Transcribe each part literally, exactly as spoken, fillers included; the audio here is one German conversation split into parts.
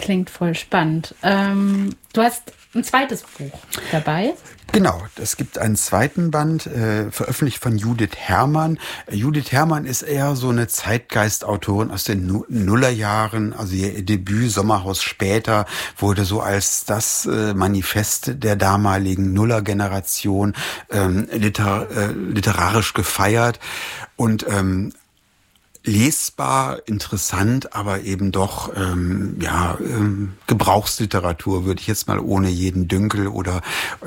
klingt voll spannend. Ähm, du hast ein zweites Buch dabei. Genau, es gibt einen zweiten Band, äh, veröffentlicht von Judith Herrmann. Äh, Judith Herrmann ist eher so eine Zeitgeistautorin aus den Nu- Nullerjahren. Also ihr Debüt Sommerhaus später wurde so als das äh, Manifest der damaligen Nullergeneration ähm, liter- äh, literarisch gefeiert. Und ähm, lesbar, interessant, aber eben doch ähm, ja ähm, Gebrauchsliteratur, würde ich jetzt mal ohne jeden Dünkel oder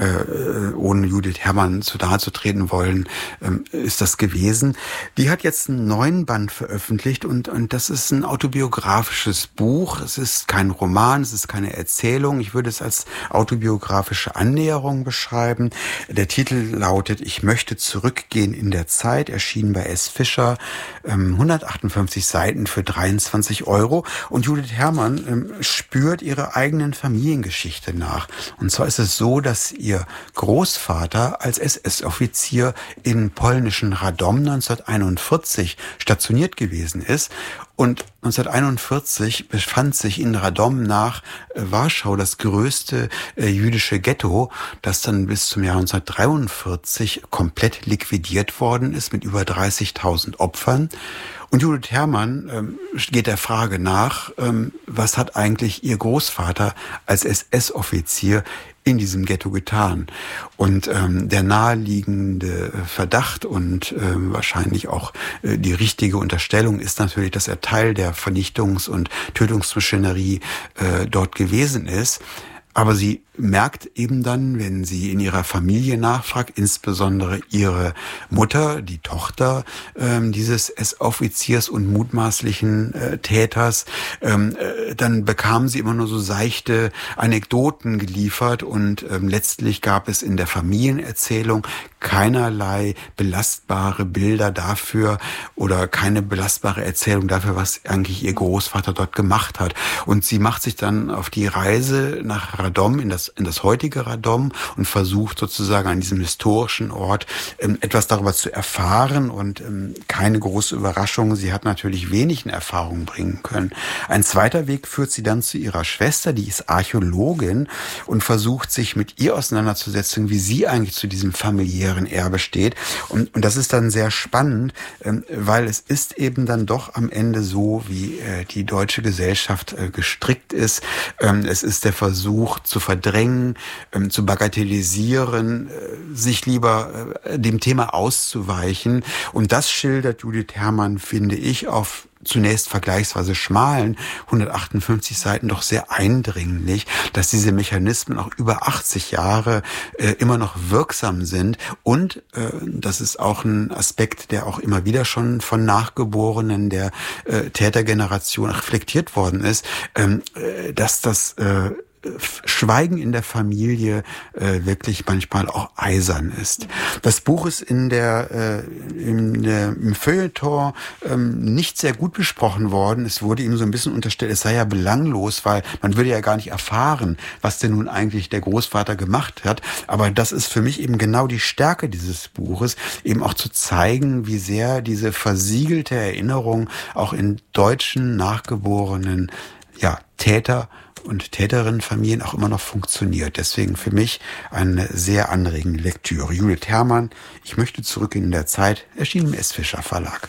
äh, ohne Judith Herrmann zu nahe zu treten wollen, ähm, ist das gewesen. Die hat jetzt einen neuen Band veröffentlicht und und das ist ein autobiografisches Buch. Es ist kein Roman, es ist keine Erzählung. Ich würde es als autobiografische Annäherung beschreiben. Der Titel lautet Ich möchte zurückgehen in der Zeit, erschienen bei S. Fischer, ähm, hundertachtundfünfzig Seiten für dreiundzwanzig Euro. Und Judith Herrmann ähm, spürt ihre eigenen Familiengeschichte nach. Und zwar ist es so, dass ihr Großvater als S S-Offizier in polnischen Radom neunzehnhunderteinundvierzig stationiert gewesen ist. Und neunzehnhunderteinundvierzig befand sich in Radom nach äh, Warschau das größte äh, jüdische Ghetto, das dann bis zum Jahr neunzehnhundertdreiundvierzig komplett liquidiert worden ist mit über dreißigtausend Opfern. Und Judith Herrmann ähm, geht der Frage nach, ähm, was hat eigentlich ihr Großvater als S S-Offizier in diesem Ghetto getan? Und ähm, der naheliegende Verdacht und ähm, wahrscheinlich auch äh, die richtige Unterstellung ist natürlich, dass er Teil der Vernichtungs- und Tötungsmaschinerie äh, dort gewesen ist. Aber sie merkt eben dann, wenn sie in ihrer Familie nachfragt, insbesondere ihre Mutter, die Tochter ähm, dieses S-Offiziers und mutmaßlichen äh, Täters, ähm, äh, dann bekam sie immer nur so seichte Anekdoten geliefert und ähm, letztlich gab es in der Familienerzählung keinerlei belastbare Bilder dafür oder keine belastbare Erzählung dafür, was eigentlich ihr Großvater dort gemacht hat. Und sie macht sich dann auf die Reise nach Radom, in das, in das heutige Radom und versucht sozusagen an diesem historischen Ort ähm, etwas darüber zu erfahren und ähm, keine große Überraschung. Sie hat natürlich wenig in Erfahrung bringen können. Ein zweiter Weg führt sie dann zu ihrer Schwester, die ist Archäologin und versucht sich mit ihr auseinanderzusetzen, wie sie eigentlich zu diesem familiären Erbe steht. Und, und das ist dann sehr spannend, ähm, weil es ist eben dann doch am Ende so, wie äh, die deutsche Gesellschaft äh, gestrickt ist. Ähm, es ist der Versuch zu verdrängen, ähm, zu bagatellisieren, äh, sich lieber äh, dem Thema auszuweichen. Und das schildert Judith Herrmann, finde ich, auf zunächst vergleichsweise schmalen hundertachtundfünfzig Seiten doch sehr eindringlich, dass diese Mechanismen auch über achtzig Jahre äh, immer noch wirksam sind. Und äh, das ist auch ein Aspekt, der auch immer wieder schon von Nachgeborenen der äh, Tätergeneration reflektiert worden ist, ähm, äh, dass das äh, Schweigen in der Familie äh, wirklich manchmal auch eisern ist. Das Buch ist in der, äh, in der im Feuilleton ähm, nicht sehr gut besprochen worden. Es wurde ihm so ein bisschen unterstellt, es sei ja belanglos, weil man würde ja gar nicht erfahren, was denn nun eigentlich der Großvater gemacht hat. Aber das ist für mich eben genau die Stärke dieses Buches, eben auch zu zeigen, wie sehr diese versiegelte Erinnerung auch in deutschen nachgeborenen ja, Täter und Täterinnenfamilien auch immer noch funktioniert. Deswegen für mich eine sehr anregende Lektüre. Judith Herrmann, Ich möchte zurück in der Zeit, erschienen im S. Fischer Verlag.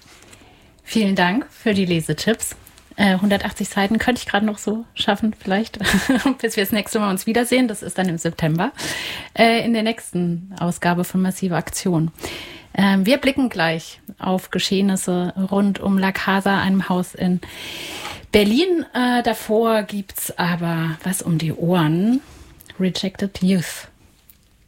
Vielen Dank für die Lesetipps. Äh, hundertachtzig Seiten könnte ich gerade noch so schaffen, vielleicht, bis wir das nächste Mal uns wiedersehen. Das ist dann im September, äh, in der nächsten Ausgabe von Massive Aktion. Ähm, wir blicken gleich auf Geschehnisse rund um La Casa, einem Haus in Berlin. Äh, davor gibt's aber was um die Ohren. Rejected Youth.